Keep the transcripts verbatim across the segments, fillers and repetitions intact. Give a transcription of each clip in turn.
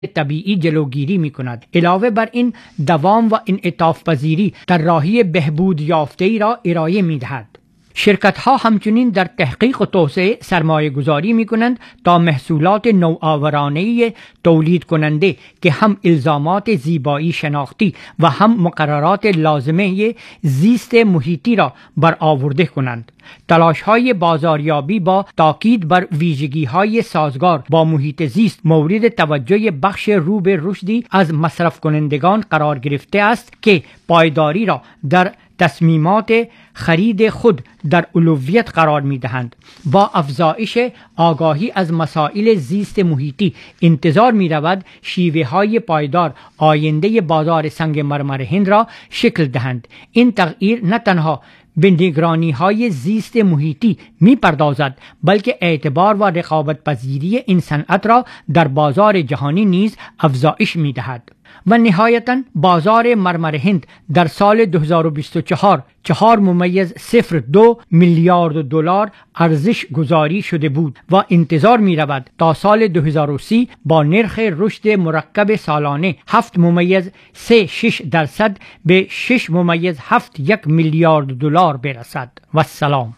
طبیعی جلوگیری می کند. علاوه بر این دوام و انعطاف پذیری طراحی بهبود یافته‌ای را ارائه می دهد. شرکت ها همچنین در تحقیق و توسعه سرمایه گذاری می کنند تا محصولات نوآورانه تولید کننده که هم الزامات زیبایی شناختی و هم مقررات لازمه زیست محیطی را برآورده کنند. تلاش های بازاریابی با تاکید بر ویژگی های سازگار با محیط زیست مورد توجه بخش رو به رشدی از مصرف کنندگان قرار گرفته است که پایداری را در تصمیمات خرید خود در اولویت قرار می دهند. با افزایش آگاهی از مسائل زیست محیطی انتظار می رود شیوه های پایدار آینده بازار سنگ مرمر هند را شکل دهند. این تغییر نه تنها به نگرانی های زیست محیطی می پردازد بلکه اعتبار و رقابت پذیری این صنعت را در بازار جهانی نیز افزایش می دهد. و نهایتاً بازار مرمر هند در سال دو هزار و بیست و چهار چهار ممیز صفر دو میلیارد دلار ارزش گذاری شده بود و انتظار می رود تا سال دو هزار و سی با نرخ رشد مرکب سالانه هفت ممیز سه شش درصد به شش ممیز هفت یک میلیارد دلار برسد. و سلام.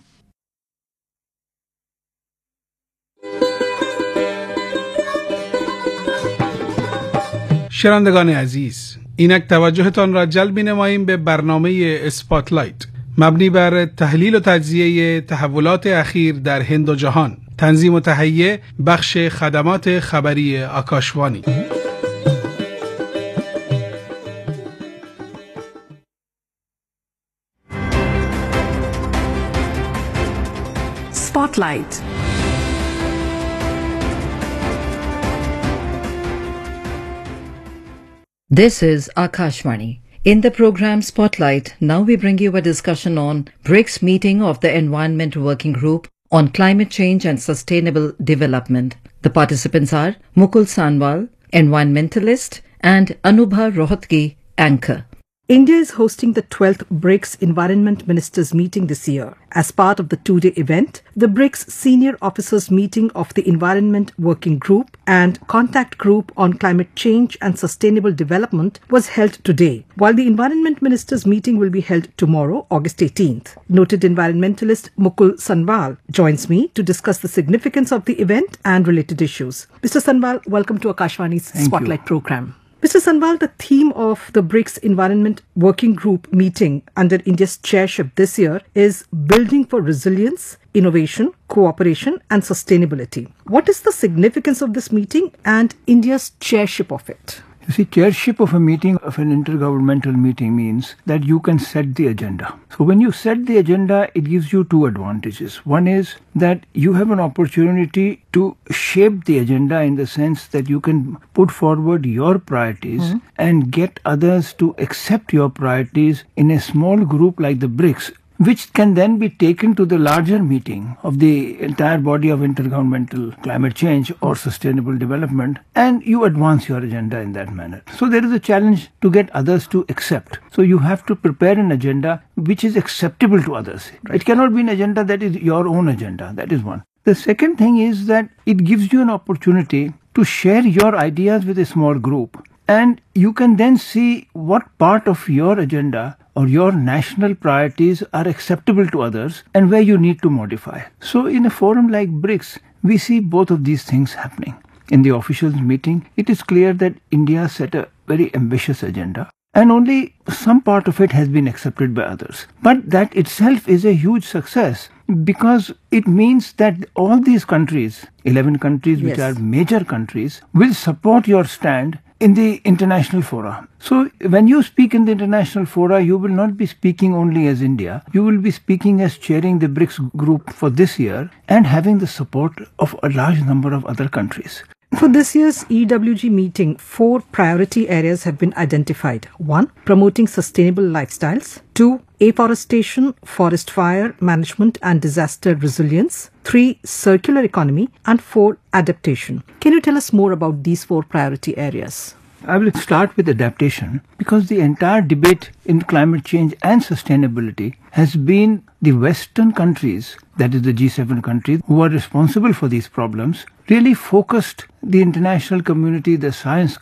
شنوندگان عزیز، اینک توجهتان را جلب نماییم به برنامه اسپاتلایت مبنی بر تحلیل و تجزیه تحولات اخیر در هند و جهان. تنظیم و تهیه بخش خدمات خبری آکاشوانی. Spotlight. This is Akashvani. In the program Spotlight, now we bring you a discussion on BRICS meeting of the Environment Working Group on Climate Change and Sustainable Development. The participants are Mukul Sanwal, environmentalist, and Anubha Rohatgi, anchor. India is hosting the twelfth BRICS Environment Ministers meeting this year. As part of the two-day event, the BRICS Senior Officers Meeting of the Environment Working Group and Contact Group on Climate Change and Sustainable Development was held today, while the Environment Ministers Meeting will be held tomorrow, August eighteenth. Noted environmentalist Mukul Sanwal joins me to discuss the significance of the event and related issues. Mister Sanwal, welcome to Akashvani's Thank Spotlight you. program. Mister Sanwal, the theme of the BRICS Environment Working Group meeting under India's chairship this year is Building for Resilience, Innovation, Cooperation and Sustainability. What is the significance of this meeting and India's chairship of it? You see, chairship of a meeting, of an intergovernmental meeting, means that you can set the agenda. So when you set the agenda, it gives you two advantages. One is that you have an opportunity to shape the agenda in the sense that you can put forward your priorities mm-hmm. and get others to accept your priorities in a small group like the BRICS, which can then be taken to the larger meeting of the entire body of intergovernmental climate change or sustainable development, and you advance your agenda in that manner. So there is a challenge to get others to accept. So you have to prepare an agenda which is acceptable to others. Right. It cannot be an agenda that is your own agenda. That is one. The second thing is that it gives you an opportunity to share your ideas with a small group, and you can then see what part of your agenda or your national priorities are acceptable to others and where you need to modify. So in a forum like BRICS, we see both of these things happening. In the officials meeting, it is clear that India set a very ambitious agenda, and only some part of it has been accepted by others. But that itself is a huge success, because it means that all these countries, eleven countries which yes. are major countries, will support your stand in the international fora. So when you speak in the international fora, you will not be speaking only as India. You will be speaking as chairing the BRICS group for this year and having the support of a large number of other countries. For this year's E W G meeting, four priority areas have been identified. One, promoting sustainable lifestyles. Two, afforestation, forest fire management and disaster resilience. Three, circular economy. And four, adaptation. Can you tell us more about these four priority areas? I will start with adaptation, because the entire debate in climate change and sustainability has been the Western countries, that is the G seven countries, who are responsible for these problems, really focused the international community, the science